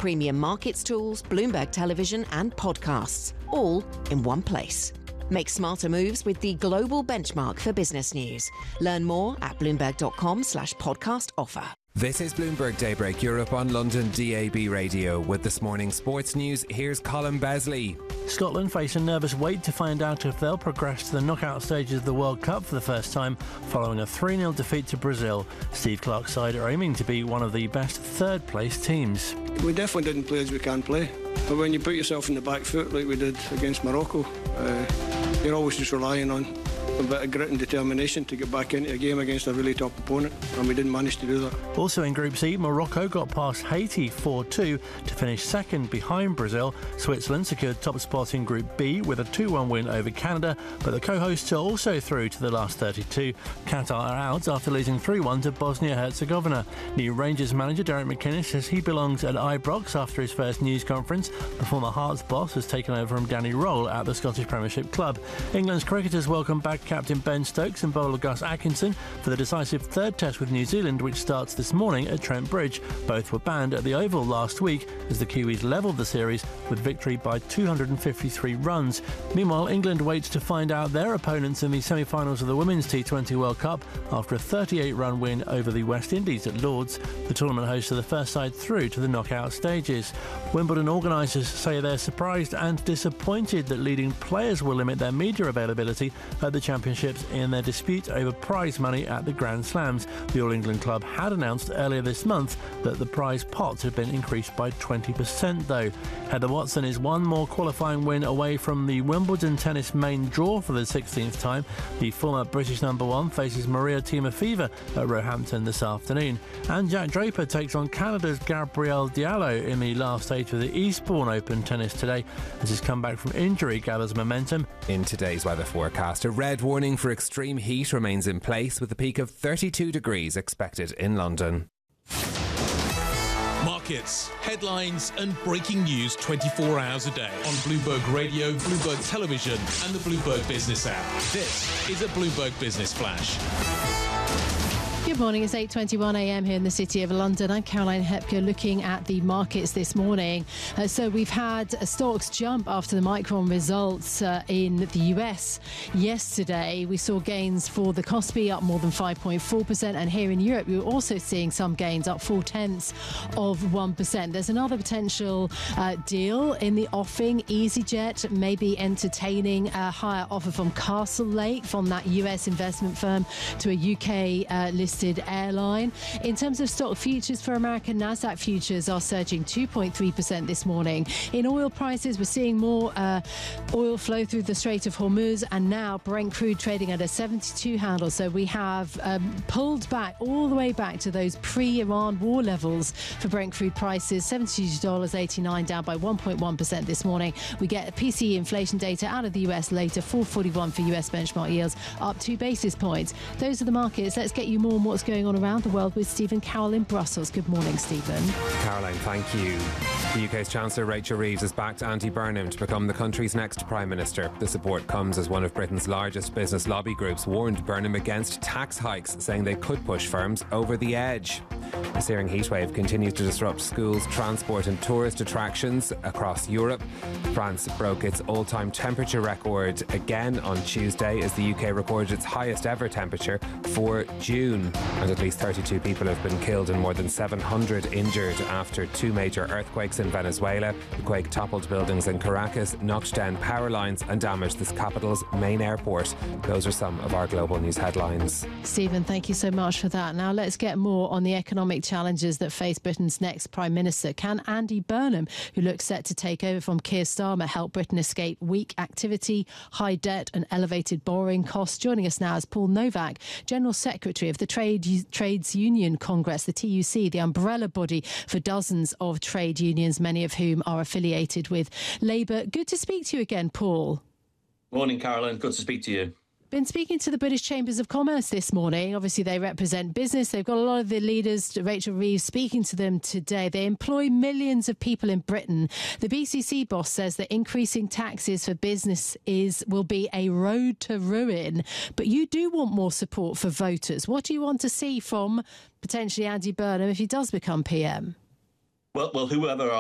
premium markets tools, Bloomberg Television and podcasts, all in one place. Make smarter moves with the global benchmark for business news. Learn more at bloomberg.com/podcast offer. This is Bloomberg Daybreak Europe on London DAB Radio. With this morning's sports news, here's Colin Besley. Scotland face a nervous wait to find out if they'll progress to the knockout stages of the World Cup for the first time following a 3-0 defeat to Brazil. Steve Clarke's side are aiming to be one of the best third-place teams. We definitely didn't play as we can play. But when you put yourself in the back foot like we did against Morocco, you're always just relying on a bit of grit and determination to get back into a game against a really top opponent, and we didn't manage to do that. Also in Group C, Morocco got past Haiti 4-2 to finish second behind Brazil. Switzerland secured top spot in Group B with a 2-1 win over Canada, but the co-hosts are also through to the last 32. Qatar are out after losing 3-1 to Bosnia-Herzegovina. New Rangers manager Derek McInnes says he belongs at Ibrox after his first news conference. The former Hearts boss has taken over from Danny Roll at the Scottish Premiership club. England's cricketers welcome back captain Ben Stokes and bowler Gus Atkinson for the decisive third test with New Zealand, which starts this morning at Trent Bridge. Both were banned at the Oval last week as the Kiwis levelled the series with victory by 253 runs. Meanwhile, England waits to find out their opponents in the semi-finals of the Women's T20 World Cup after a 38-run win over the West Indies at Lord's. The tournament hosts are the first side through to the knockout stages. Wimbledon organisers say they're surprised and disappointed that leading players will limit their media availability at the championships in their dispute over prize money at the Grand Slams. The All England club had announced earlier this month that the prize pot had been increased by 20% though. Heather Watson is one more qualifying win away from the Wimbledon tennis main draw for the 16th time. The former British number one faces Maria Timofeeva at Roehampton this afternoon. And Jack Draper takes on Canada's Gabrielle Diallo in the last stage of the Eastbourne Open tennis today as his comeback from injury gathers momentum. In today's weather forecast, a red warning for extreme heat remains in place with a peak of 32 degrees expected in London. Markets, headlines and breaking news 24 hours a day on Bloomberg Radio, Bloomberg Television and the Bloomberg Business app. This is a Bloomberg Business Flash. Good morning, it's 8:21am here in the City of London. I'm Caroline Hepker looking at the markets this morning. So we've had stocks jump after the Micron results in the US yesterday. We saw gains for the Kospi up more than 5.4%, and here in Europe we were also seeing some gains up 0.4%. There's another potential deal in the offing. EasyJet may be entertaining a higher offer from Castlelake, from that US investment firm, to a UK listed airline. In terms of stock futures for American Nasdaq futures are surging 2.3% this morning. In oil prices, we're seeing more oil flow through the Strait of Hormuz, and now Brent crude trading at a 72 handle. So we have pulled back all the way back to those pre-Iran war levels for Brent crude prices. $72.89, down by 1.1% this morning. We get PCE inflation data out of the US later, 441 for US benchmark yields, up 2 basis points. Those are the markets. Let's get you more on what's going on around the world with Stephen Carroll in Brussels. Good morning, Stephen. Caroline, thank you. The UK's Chancellor Rachel Reeves has backed Andy Burnham to become the country's next Prime Minister. The support comes as one of Britain's largest business lobby groups warned Burnham against tax hikes, saying they could push firms over the edge. The searing heatwave continues to disrupt schools, transport and tourist attractions across Europe. France broke its all-time temperature record again on Tuesday as the UK recorded its highest ever temperature for June. And at least 32 people have been killed and more than 700 injured after two major earthquakes in Venezuela. The quake toppled buildings in Caracas, knocked down power lines and damaged the capital's main airport. Those are some of our global news headlines. Stephen, thank you so much for that. Now let's get more on the economic challenges that face Britain's next Prime Minister. Can Andy Burnham, who looks set to take over from Keir Starmer, help Britain escape weak activity, high debt and elevated borrowing costs? Joining us now is Paul Novak, General Secretary of the Trades Union Congress, the TUC, the umbrella body for dozens of trade unions, many of whom are affiliated with Labour. Good to speak to you again, Paul. Morning, Caroline. Good to speak to you. Been speaking to the British Chambers of Commerce this morning. Obviously, they represent business. They've got a lot of the leaders, Rachel Reeves, speaking to them today. They employ millions of people in Britain. The BCC boss says that increasing taxes for business will be a road to ruin. But you do want more support for voters. What do you want to see from potentially Andy Burnham if he does become PM? Well, whoever